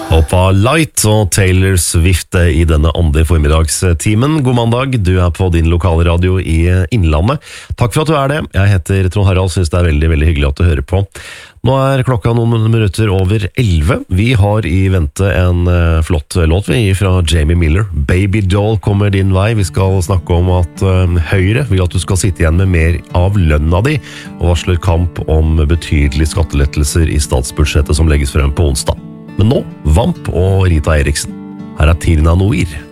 Hoppa Light og Taylor Swift i denne andre formiddagstimen. God mandag, du på din lokale radio i Innlandet. Takk for at du det. Jeg heter Trond Harald, synes det veldig, veldig hyggelig at du hører på. Nå klokka noen minutter over 11. Vi har i vente en flott låt fra Jamie Miller. Baby Doll kommer din vei. Vi skal snakke om at Høyre vil at du skal sitte igjen med mer av lønna di, og varsler kamp om betydelige skattelettelser i statsbudsjettet som legges frem på onsdag. Men nå, Vamp og Rita Eriksen. Her Tirna Noir.